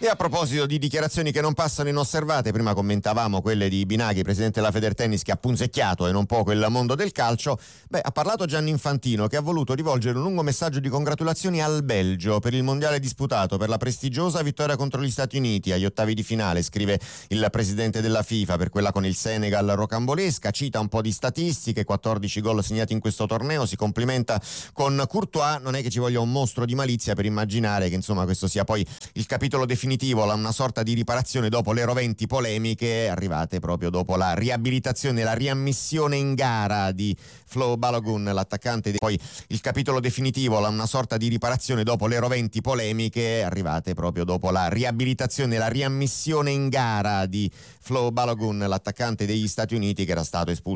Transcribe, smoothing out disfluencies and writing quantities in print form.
E a proposito di dichiarazioni che non passano inosservate, prima commentavamo quelle di Binaghi, presidente della Federtennis, che ha punzecchiato e non poco il mondo del calcio. Ha parlato Gianni Infantino, che ha voluto rivolgere un lungo messaggio di congratulazioni al Belgio per il mondiale disputato, per la prestigiosa vittoria contro gli Stati Uniti agli ottavi di finale, scrive il presidente della FIFA, per quella con il Senegal rocambolesca, cita un po' di statistiche, 14 gol segnati in questo torneo, si complimenta con Courtois. Non è che ci voglia un mostro di malizia per immaginare che insomma questo sia poi il capitolo definitivo, una sorta di riparazione dopo le roventi polemiche arrivate proprio dopo la riabilitazione e la riammissione in gara di Flo Balogun, l'attaccante. Poi il capitolo definitivo, una sorta di riparazione dopo le roventi polemiche arrivate proprio dopo la riabilitazione e la riammissione in gara di Flo Balogun, l'attaccante degli Stati Uniti, che era stato espulso